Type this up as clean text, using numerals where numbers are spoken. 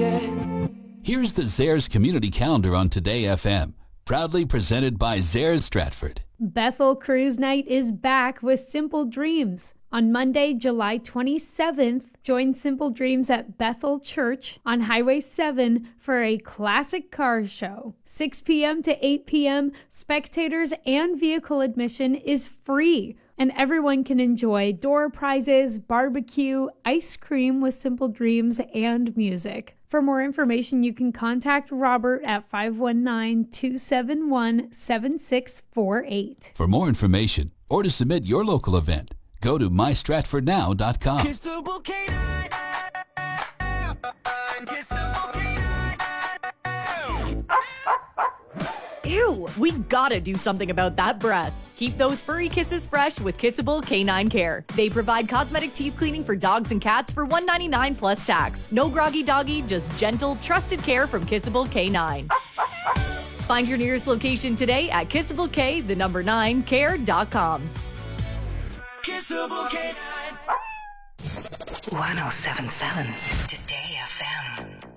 Here's the Zares Community Calendar on Today FM, proudly presented by Zares Stratford. Bethel Cruise Night is back with Simple Dreams. On Monday, July 27th, join Simple Dreams at Bethel Church on Highway 7 for a classic car show. 6 p.m. to 8 p.m., spectators and vehicle admission is free, and everyone can enjoy door prizes, barbecue, ice cream with Simple Dreams, and music. For more information, you can contact Robert at 519-271-7648. For more information or to submit your local event, go to mystratfordnow.com. Ew, we gotta do something about that breath. Keep those furry kisses fresh with Kissable Canine Care. They provide cosmetic teeth cleaning for dogs and cats for $1.99 plus tax. No groggy doggy, just gentle, trusted care from Kissable Canine. Find your nearest location today at kissableK9care.com. Kissable K9 1077